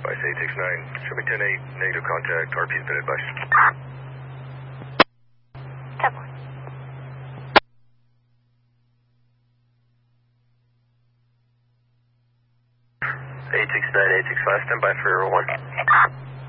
Advice 869. Show me 10-8, negative contact, RP's been advised. 869, 865, stand by for 1.